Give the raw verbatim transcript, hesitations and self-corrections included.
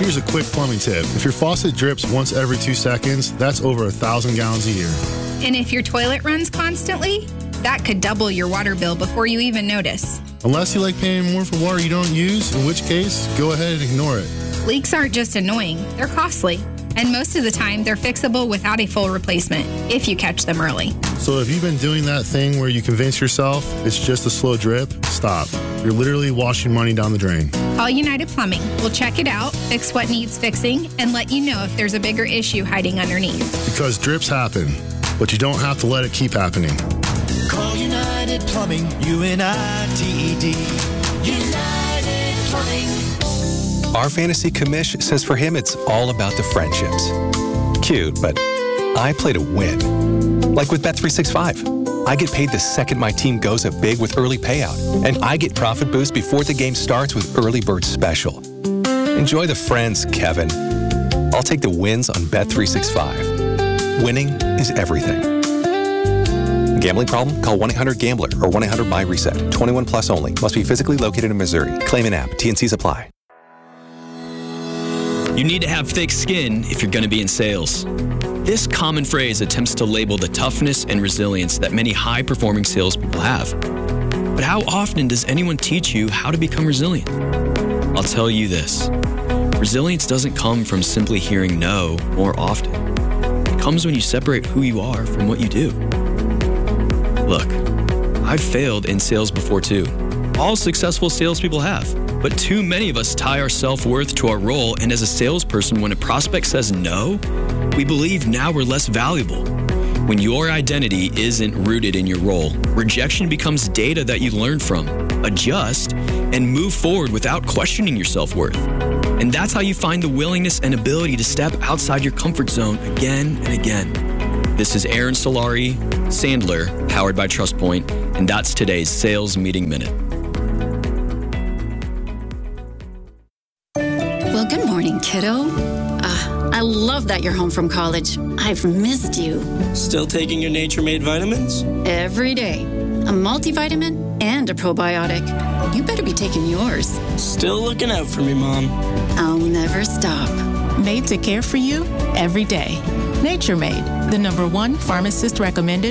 Here's a quick plumbing tip. If your faucet drips once every two seconds, that's over a thousand gallons a year. And if your toilet runs constantly, that could double your water bill before you even notice. Unless you like paying more for water you don't use, in which case, go ahead and ignore it. Leaks aren't just annoying, they're costly. And most of the time, they're fixable without a full replacement, if you catch them early. So if you've been doing that thing where you convince yourself it's just a slow drip, stop. You're literally washing money down the drain. Call United Plumbing. We'll check it out, fix what needs fixing, and let you know if there's a bigger issue hiding underneath. Because drips happen, but you don't have to let it keep happening. Call United Plumbing, U N I T E D. United Plumbing. Our fantasy commish says for him it's all about the friendships. Cute, but I play to win. Like with Bet three sixty-five. I get paid the second my team goes up big with early payout. And I get profit boost before the game starts with Early Bird Special. Enjoy the friends, Kevin. I'll take the wins on Bet three sixty-five. Winning is everything. Gambling problem? Call one eight hundred gambler or one eight hundred my reset. twenty-one plus only. Must be physically located in Missouri. Claim an app. T and Cs apply. You need to have thick skin if you're going to be in sales. This common phrase attempts to label the toughness and resilience that many high-performing salespeople have. But how often does anyone teach you how to become resilient? I'll tell you this. Resilience doesn't come from simply hearing no more often. It comes when you separate who you are from what you do. Look, I've failed in sales before too. All successful salespeople have. But too many of us tie our self-worth to our role, and as a salesperson, when a prospect says no, we believe now we're less valuable. When your identity isn't rooted in your role, rejection becomes data that you learn from, adjust, and move forward without questioning your self-worth. And that's how you find the willingness and ability to step outside your comfort zone again and again. This is Aaron Solari, Sandler, powered by TrustPoint, and that's today's Sales Meeting Minute. Well, good morning, kiddo. Uh, I love that you're home from college. I've missed you. Still taking your Nature Made vitamins? Every day. A multivitamin and a probiotic. You better be taking yours. Still looking out for me, Mom. I'll never stop. Made to care for you every day. Nature Made, the number one pharmacist recommended